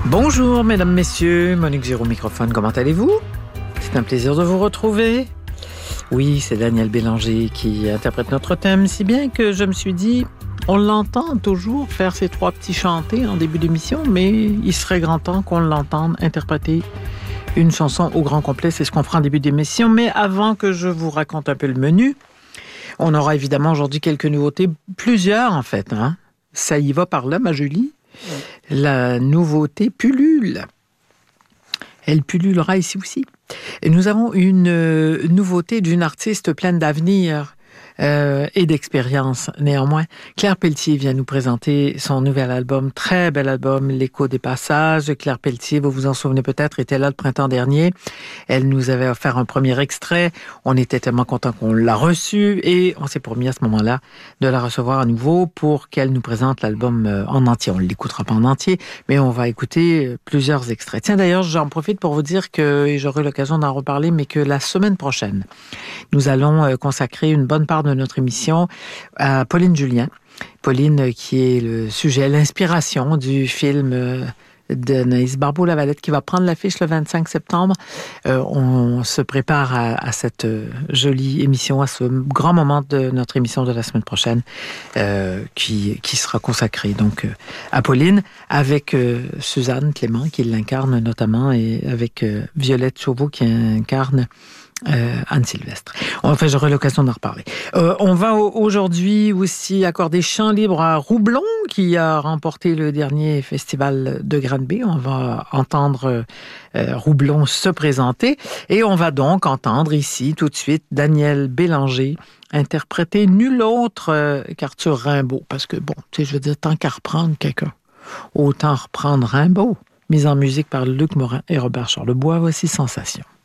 Bonjour mesdames, messieurs, Monique Giraud au microphone, comment allez-vous? C'est un plaisir de vous retrouver. Oui, c'est Daniel Bélanger qui interprète notre thème, si bien que je me suis dit, on l'entend toujours faire ces trois petits chantés en début d'émission, mais il serait grand temps qu'on l'entende interpréter une chanson au grand complet, c'est ce qu'on fera en début d'émission. Mais avant que je vous raconte un peu le menu, on aura évidemment aujourd'hui quelques nouveautés, plusieurs en fait. Hein? Ça y va par là, ma Julie. La nouveauté pullule. Elle pullulera ici aussi. Et nous avons une nouveauté d'une artiste pleine d'avenir et d'expérience néanmoins. Claire Pelletier vient nous présenter son nouvel album, très bel album, L'écho des passages. Claire Pelletier, vous vous en souvenez peut-être, était là le printemps dernier. Elle nous avait offert un premier extrait. On était tellement contents qu'on l'a reçu et on s'est promis à ce moment-là de la recevoir à nouveau pour qu'elle nous présente l'album en entier. On ne l'écoutera pas en entier, mais on va écouter plusieurs extraits. Tiens, d'ailleurs, j'en profite pour vous dire que, et j'aurai l'occasion d'en reparler, mais que la semaine prochaine, nous allons consacrer une bonne part de notre émission à Pauline Julien. Pauline qui est le sujet, l'inspiration du film d'Anaïs Barbeau-Lavalette qui va prendre l'affiche le 25 septembre. On se prépare à cette jolie émission, à ce grand moment de notre émission de la semaine prochaine qui sera consacrée donc à Pauline avec Suzanne Clément qui l'incarne notamment et avec Violette Chauveau qui incarne Anne Sylvestre. Enfin, j'aurai l'occasion d'en reparler. On va aujourd'hui aussi accorder chant libre à Roublon, qui a remporté le dernier festival de Granby. On va entendre Roublon se présenter. Et on va donc entendre ici, tout de suite, Daniel Bélanger interpréter nul autre qu'Arthur Rimbaud. Parce que, bon, tu sais, je veux dire, tant qu'à reprendre quelqu'un, autant reprendre Rimbaud. Mise en musique par Luc Morin et Robert Charlebois. Voici Sensation.